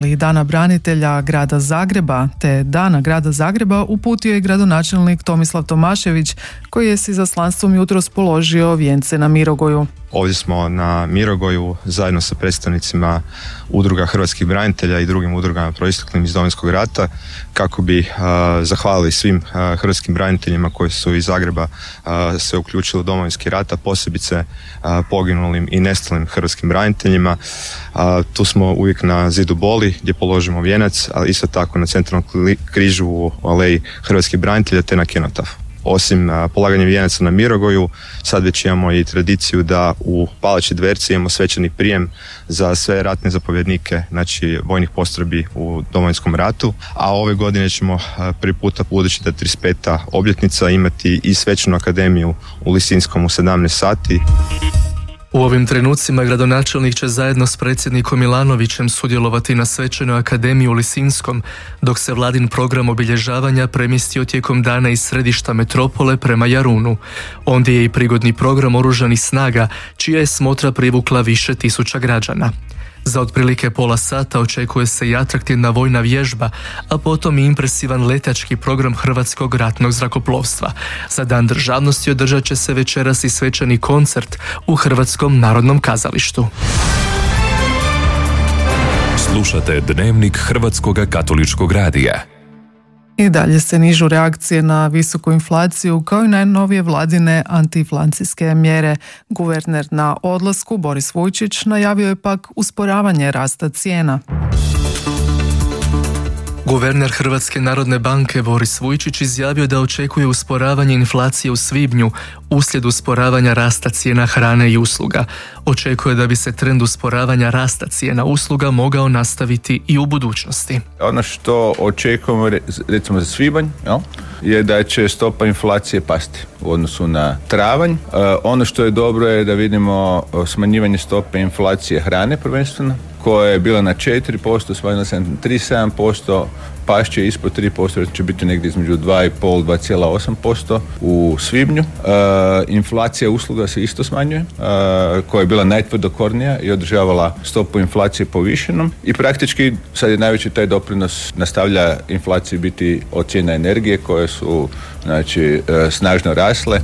i Dana branitelja grada Zagreba te Dana grada Zagreba uputio je gradonačelnik Tomislav Tomašević, koji je s izaslanstvom jutros položio vijence na Mirogoju. Ovdje smo na Mirogoju zajedno sa predstavnicima udruga hrvatskih branitelja i drugim udrugama proisteklim iz Domovinskog rata kako bi zahvalili svim hrvatskim braniteljima koji su iz Zagreba se uključili u Domovinski rat, a posebice poginulim i nestalim hrvatskim braniteljima. Tu smo uvijek na zidu Boli gdje položimo vijenac, ali isto tako na centralnom križu u aleji hrvatskih branitelja te na Kenotafu. Osim polaganja vijenaca na Mirogoju, sad već imamo i tradiciju da u Palači Dverci imamo svečani prijem za sve ratne zapovjednike, znači vojnih postrojbi u Domovinskom ratu, a ove godine ćemo prvi puta, budući da je 35. obljetnica, imati i svečanu akademiju u Lisinskom u 17 sati. U ovim trenucima gradonačelnik će zajedno s predsjednikom Milanovićem sudjelovati na svečanoj akademiji u Lisinskom, dok se vladin program obilježavanja premjestio tijekom dana iz središta metropole prema Jarunu. Ondje je i prigodni program oružanih snaga, čija je smotra privukla više tisuća građana. Za otprilike pola sata očekuje se i atraktivna vojna vježba, a potom i impresivan letački program Hrvatskog ratnog zrakoplovstva. Za Dan državnosti održat će se večeras i svečani koncert u Hrvatskom narodnom kazalištu. Slušate Dnevnik Hrvatskog katoličkog radija. I dalje se nižu reakcije na visoku inflaciju kao i najnovije vladine antiinflacijske mjere. Guverner na odlasku Boris Vujčić najavio je pak usporavanje rasta cijena. Guverner Hrvatske narodne banke Boris Vujčić izjavio da očekuje usporavanje inflacije u svibnju uslijed usporavanja rasta cijena hrane i usluga. Očekuje da bi se trend usporavanja rasta cijena usluga mogao nastaviti i u budućnosti. Ono što očekujemo recimo za svibanj je da će stopa inflacije pasti u odnosu na travanj. Ono što je dobro je da vidimo smanjivanje stope inflacije hrane prvenstveno, koja je bila na 4%, smanjila se na 3,7%, pašće ispod 3%, će biti negdje između 2,5-2,8% u svibnju. Inflacija usluga se isto smanjuje, koja je bila najtvrdokornija i održavala stopu inflacije povišenom i praktički sad je najveći taj doprinos nastavlja inflaciji biti od cijena energije koje su snažno rasle.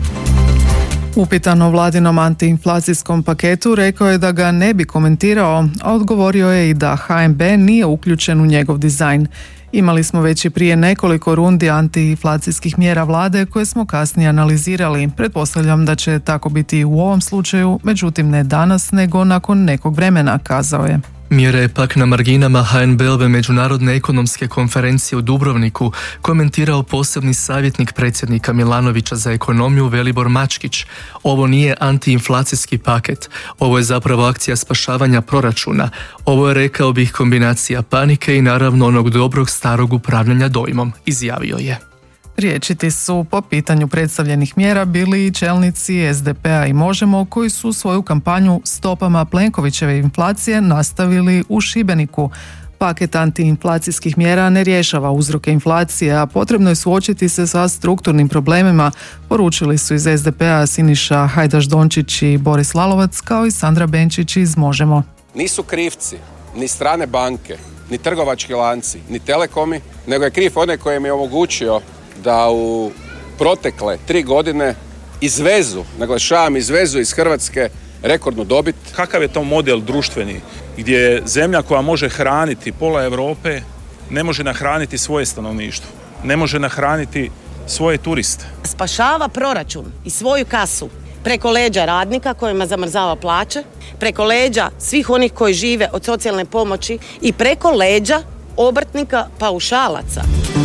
Upitan o vladinom antiinflacijskom paketu rekao je da ga ne bi komentirao, a odgovorio je i da HNB nije uključen u njegov dizajn. Imali smo već i prije nekoliko rundi antiinflacijskih mjera vlade koje smo kasnije analizirali. Pretpostavljam da će tako biti i u ovom slučaju, međutim ne danas nego nakon nekog vremena, kazao je. Mjere je pak na marginama HNB-ove međunarodne ekonomske konferencije u Dubrovniku komentirao posebni savjetnik predsjednika Milanovića za ekonomiju Velibor Mačkić. Ovo nije antiinflacijski paket, ovo je zapravo akcija spašavanja proračuna. Ovo je, rekao bih, kombinacija panike i naravno onog dobrog starog upravljanja dojmom, izjavio je. Riječiti su po pitanju predstavljenih mjera bili i čelnici SDP-a i Možemo, koji su svoju kampanju stopama Plenkovićeve inflacije nastavili u Šibeniku. Paket antiinflacijskih mjera ne rješava uzroke inflacije, a potrebno je suočiti se sa strukturnim problemima, poručili su iz SDP-a Siniša Hajdaš-Dončić i Boris Lalovac, kao i Sandra Benčić iz Možemo. Nisu krivci ni strane banke, ni trgovački lanci, ni telekomi, nego je kriv onaj koji mi je omogućio da u protekle 3 godine izvezu, naglašavam, izvezu iz Hrvatske rekordnu dobit. Kakav je to model društveni gdje zemlja koja može hraniti pola Europe ne može nahraniti svoje stanovništvo, ne može nahraniti svoje turiste? Spašava proračun i svoju kasu preko leđa radnika kojima zamrzava plaće, preko leđa svih onih koji žive od socijalne pomoći i preko leđa obrtnika paušalaca.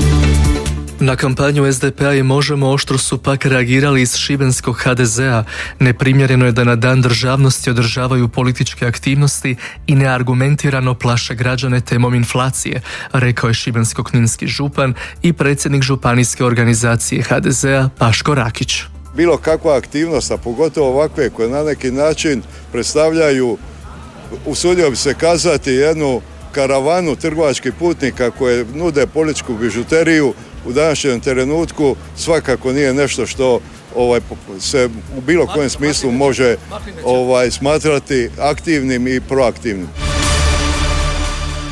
Na kampanju SDP-a i Možemo oštro su pak reagirali iz šibenskog HDZ-a. Neprimjereno je da na Dan državnosti održavaju političke aktivnosti i neargumentirano plaše građane temom inflacije, rekao je šibensko-kninski župan i predsjednik županijske organizacije HDZ-a Paško Rakić. Bilo kakva aktivnost, a pogotovo ovakve koje na neki način predstavljaju, usudio bi se kazati, jednu karavanu trgovačkih putnika koje nude političku bižuteriju, u današnjem trenutku svakako nije nešto što se u bilo kojem smislu može smatrati aktivnim i proaktivnim.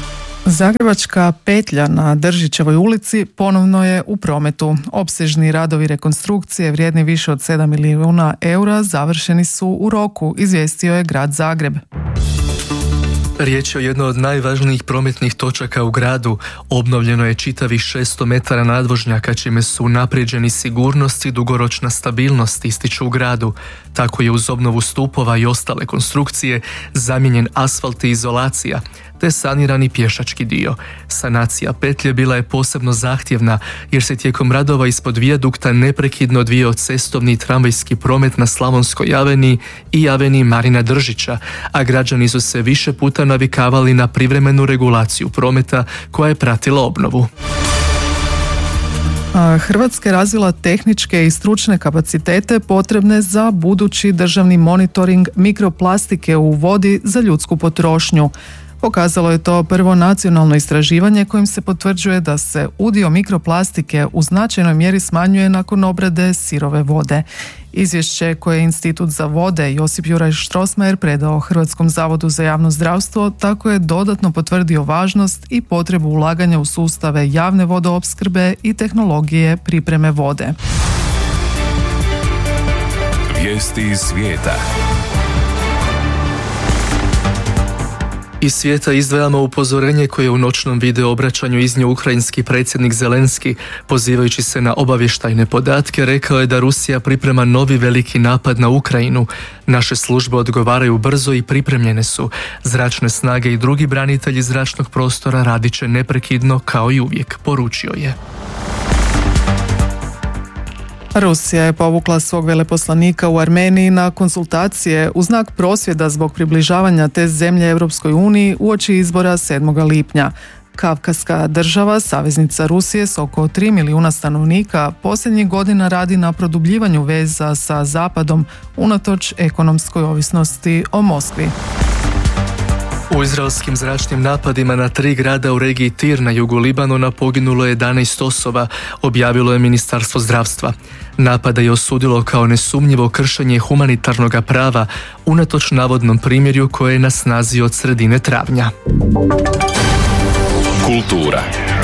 Zagrebačka petlja na Držićevoj ulici ponovno je u prometu. Opsežni radovi rekonstrukcije vrijedni više od 7 milijuna eura završeni su u roku, izvijestio je grad Zagreb. Riječ je o jednoj od najvažnijih prometnih točaka u gradu. Obnovljeno je čitavih 600 metara nadvožnjaka, čime su unaprijeđeni sigurnost i dugoročna stabilnost, ističu u gradu. Tako je uz obnovu stupova i ostale konstrukcije zamijenjen asfalt i izolacija, te sanirani pješački dio. Sanacija petlje bila je posebno zahtjevna jer se tijekom radova ispod vijadukta neprekidno odvijao cestovni i tramvajski promet na Slavonskoj aveniji i aveniji Marina Držića, a građani su se više puta navikavali na privremenu regulaciju prometa koja je pratila obnovu. Hrvatska je razvila tehničke i stručne kapacitete potrebne za budući državni monitoring mikroplastike u vodi za ljudsku potrošnju. Pokazalo je to prvo nacionalno istraživanje kojim se potvrđuje da se udio mikroplastike u značajnoj mjeri smanjuje nakon obrade sirove vode. Izvješće koje je Institut za vode Josip Juraj Strossmayer predao Hrvatskom zavodu za javno zdravstvo tako je dodatno potvrdio važnost i potrebu ulaganja u sustave javne vodoopskrbe i tehnologije pripreme vode. Vijesti iz svijeta. Iz svijeta izdvajamo upozorenje koje je u noćnom video obraćanju iznio ukrajinski predsjednik Zelenski. Pozivajući se na obavještajne podatke, rekao je da Rusija priprema novi veliki napad na Ukrajinu. Naše službe odgovaraju brzo i pripremljene su. Zračne snage i drugi branitelji zračnog prostora radit će neprekidno kao i uvijek, poručio je. Rusija je povukla svog veleposlanika u Armeniji na konsultacije u znak prosvjeda zbog približavanja te zemlje Europskoj uniji uoči izbora 7. lipnja. Kavkaska država, saveznica Rusije s oko 3 milijuna stanovnika, posljednjih godina radi na produbljivanju veza sa Zapadom unatoč ekonomskoj ovisnosti o Moskvi. U izraelskim zračnim napadima na 3 grada u regiji Tir na jugu Libanona poginulo je 11 osoba, objavilo je Ministarstvo zdravstva. Napada je osudilo kao nesumnjivo kršenje humanitarnog prava unatoč navodnom primjerju koje je na snazi od sredine travnja. Kultura.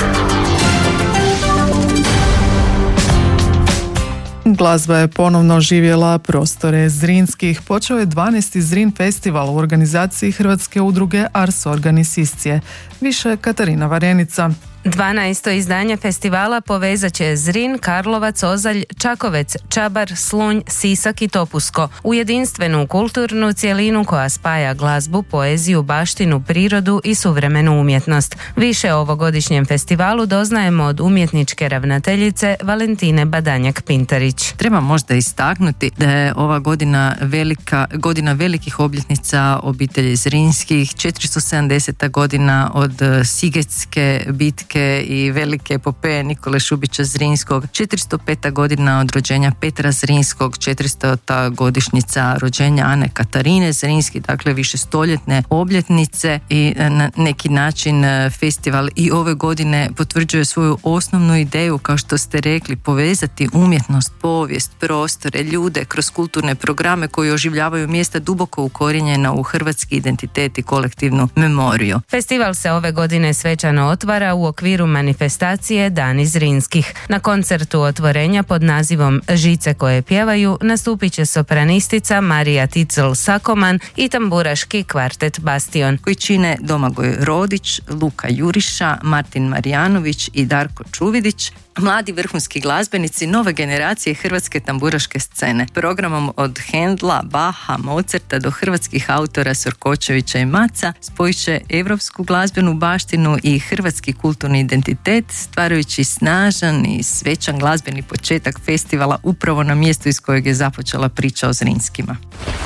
Glazba je ponovno živjela prostore Zrinskih. Počeo je 12. Zrin festival u organizaciji Hrvatske udruge Ars Organiciscije. Više Katarina Varenica. 12. izdanje festivala povezat će Zrin, Karlovac, Ozalj, Čakovec, Čabar, Slunj, Sisak i Topusko u jedinstvenu kulturnu cjelinu koja spaja glazbu, poeziju, baštinu, prirodu i suvremenu umjetnost. Više o ovogodišnjem festivalu doznajemo od umjetničke ravnateljice Valentine Badanjak-Pintarić. Treba možda istaknuti da je ova godina velikih obljetnica obitelji Zrinskih, 470. godina od Sigetske bitke i velike epopeje Nikole Šubića Zrinskog, 405. godina od rođenja Petra Zrinskog, 400. godišnjica rođenja Ane Katarine Zrinski, dakle višestoljetne obljetnice i na neki način festival i ove godine potvrđuje svoju osnovnu ideju, kao što ste rekli, povezati umjetnost, povijest, prostore, ljude kroz kulturne programe koji oživljavaju mjesta duboko ukorijenjena u hrvatski identitet i kolektivnu memoriju. Festival se ove godine svečano otvara u okviru manifestacije Dani Zrinskih. Na koncertu otvorenja pod nazivom Žice koje pjevaju nastupit će sopranistica Marija Ticel-Sakoman i tamburaški kvartet Bastion, koji čine Domagoj Rodić, Luka Juriša, Martin Marijanović i Darko Čuvidić, mladi vrhunski glazbenici nove generacije hrvatske tamburaške scene. Programom od Hendla, Baha, Mozarta do hrvatskih autora Sorkočevića i Maca spojit će evropsku glazbenu baštinu i hrvatski kulturni identitet, stvarajući snažan i svečan glazbeni početak festivala upravo na mjestu iz kojeg je započela priča o Zrinskima.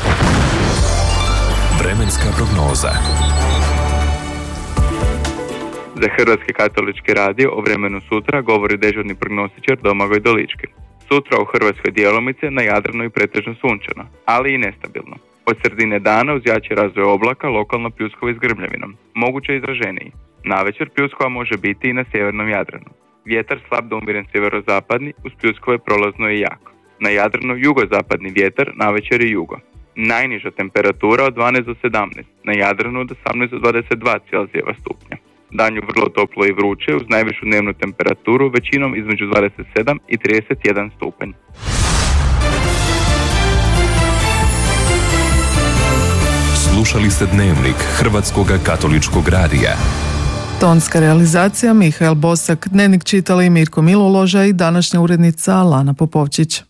Vremenska prognoza. Za Hrvatski katolički radio o vremenu sutra govori dežurni prognostičar Domagoj Dolički. Sutra u Hrvatskoj djelomice na Jadranu i pretežno sunčano, ali i nestabilno. Od sredine dana uz jači razvoj oblaka lokalno pljuskova s grmljavinom, moguće izraženiji. Navečer pljuskova može biti i na sjevernom Jadranu. Vjetar slab do umiren sjeverozapadni, uz pljuskove prolazno i jak. Na Jadranu jugozapadni vjetar, navečer i jugo. Najniža temperatura od 12 do 17, na Jadranu od 18 do 22 Celzijeva stupnja. danju vrlo toplo i vruće uz najvišu dnevnu temperaturu većinom između 27 i 31 stupanj. Slušali ste Dnevnik Hrvatskog katoličkog radija. Tonska realizacija Mihael Bosak, Dnevnik čitali Mirko Miluloža i današnja urednica Lana Popovčić.